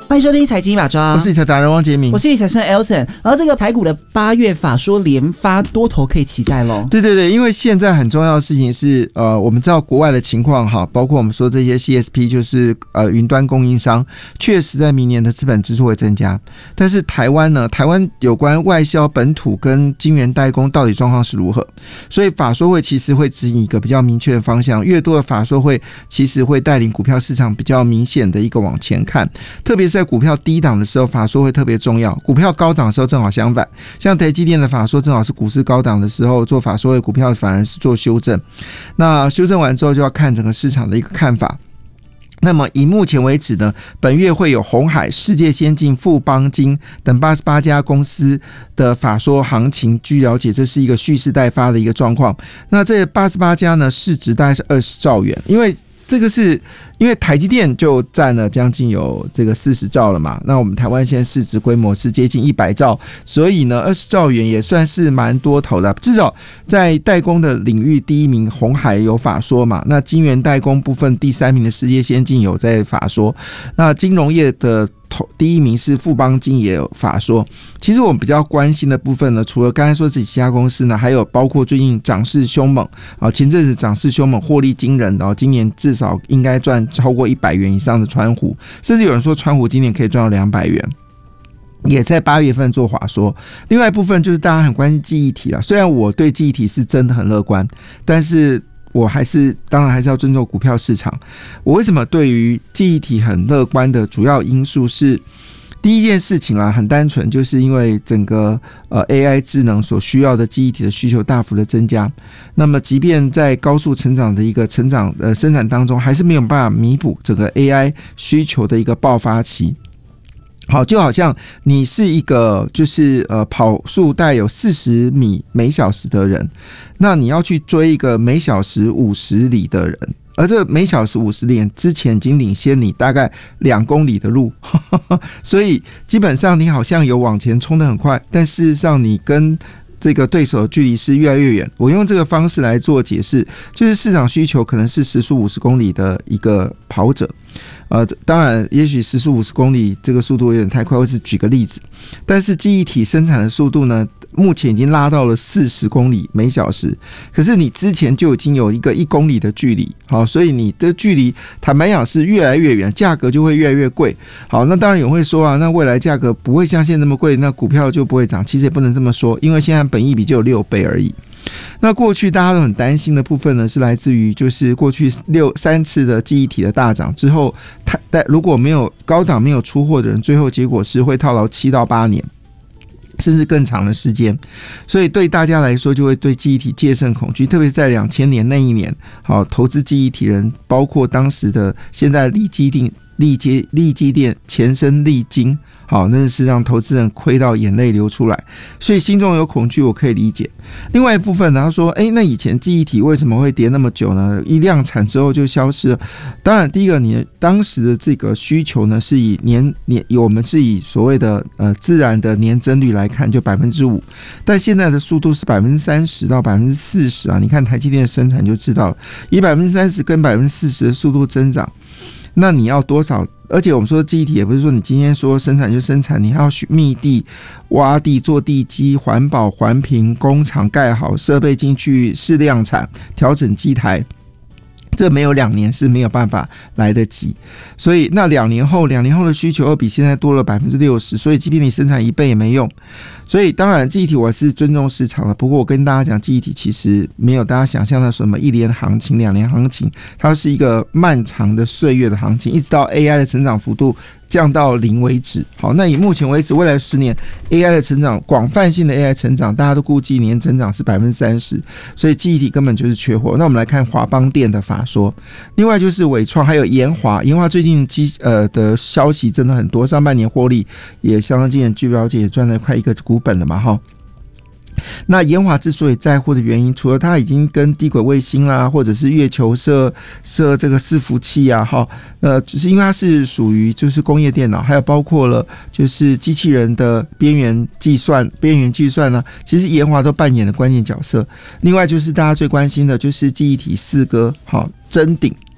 欢迎收听财经马抓， 我是理财达人汪杰明， 我是理财生 Elson。然后这个台股的8月法说连发多头可以期待咯。 对对对，因为现在很重要的事情是我们知道国外的情况哈，包括我们说这些 CSP 就是云端供应商，确实在明年的资本支出会增加。但是台湾呢，台湾有关外销、本土跟晶圆代工到底状况是如何？所以法说会其实会指引一个比较明确的方向，越多的法说会其实会带领股票市场比较明显的一个往前看，特别是在股票低档的时候，法说会特别重要；股票高档的时候正好相反。像台积电的法说正好是股市高档的时候做法说会，股票反而是做修正。那修正完之后就要看整个市场的一个看法。那么以目前为止呢，本月会有鸿海、世界先进、富邦金等88家公司的法说行情，据了解这是一个蓄势待发的一个状况。那这88家呢，市值大概是20兆元，因为台积电就占了将近有这个40兆了嘛，那我们台湾现在市值规模是接近100兆，所以呢20兆元也算是蛮多头的，至少在代工的领域第一名鸿海有法说嘛，那晶圆代工部分第3名的世界先进有在法说，那金融业的第1名是富邦金也有法说。其实我们比较关心的部分呢，除了刚才说这几家公司呢，还有包括最近涨势凶猛前阵子涨势凶猛，获利惊人今年至少应该赚超过100元以上的川湖，甚至有人说川湖今年可以赚到200元，也在8月份做法说。另外一部分就是大家很关心记忆体虽然我对记忆体是真的很乐观，但是我当然还是要尊重股票市场。我为什么对于记忆体很乐观的主要因素是，第一件事情很单纯，就是因为整个AI 智能所需要的记忆体的需求大幅的增加，那么即便在高速成长的一个生产当中，还是没有办法弥补整个 AI 需求的一个爆发期。好，就好像你是一个就是跑速大概有40米每小时的人，那你要去追一个每小时50里的人，而这每小时50里之前已经领先你大概2公里的路所以基本上你好像有往前冲得很快，但事实上你跟这个对手的距离是越来越远。我用这个方式来做解释，就是市场需求可能是时速50公里的一个跑者，当然也许时速50公里这个速度有点太快，或是举个例子，但是记忆体生产的速度呢，目前已经拉到了40公里每小时，可是你之前就已经有一个1公里的距离，好，所以你的距离坦白讲是越来越远，价格就会越来越贵。好，那当然有人会说那未来价格不会像现在这么贵，那股票就不会涨，其实也不能这么说，因为现在本益比就有6倍而已。那过去大家都很担心的部分呢，是来自于就是过去3次的记忆体的大涨之后，如果没有高档没有出货的人，最后结果是会套牢7到8年。甚至更长的时间，所以对大家来说就会对记忆体戒慎恐惧，特别是在2000年那一年，好，投资记忆体人包括当时的现在力积电前身力晶，好，那是让投资人亏到眼泪流出来，所以心中有恐惧我可以理解。另外一部分他说那以前记忆体为什么会跌那么久呢？一量产之后就消失了。当然第一个你当时的这个需求呢，是以我们是以所谓的自然的年增率来看就 5%， 但现在的速度是 30% 到 40% 你看台积电的生产就知道了，以 30% 跟 40% 的速度增长，那你要多少？而且我们说记忆体也不是说你今天说生产就生产，你还要密地挖地做地基，环保环评，工厂盖好，设备进去试量产，调整机台，这没有2年是没有办法来得及。所以那2年后的需求又比现在多了 60%， 所以即便你生产1倍也没用。所以当然记忆体我是尊重市场的，不过我跟大家讲，记忆体其实没有大家想象的什么1年行情2年行情，它是一个漫长的岁月的行情，一直到 AI 的成长幅度降到0为止。好，那以目前为止未来10年 AI 的成长，广泛性的 AI 成长，大家都估计年增长是 30%， 所以记忆体根本就是缺货。那我们来看华邦电的法说，另外就是伟创还有研华最近的消息真的很多，上半年获利也相当惊人，据了解也赚了快1个股本了嘛哈。那研华之所以在乎的原因，除了它已经跟低轨卫星啦，或者是月球设这个伺服器就是因为它是属于就是工业电脑，还有包括了就是机器人的边缘计算呢，其实研华都扮演了关键角色。另外就是大家最关心的就是记忆体4哥，好，臻鼎。